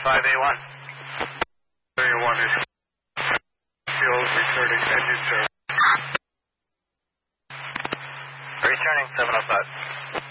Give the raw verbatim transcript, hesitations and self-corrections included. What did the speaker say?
five A one. A one is fuel returning engine service. Returning seven oh five.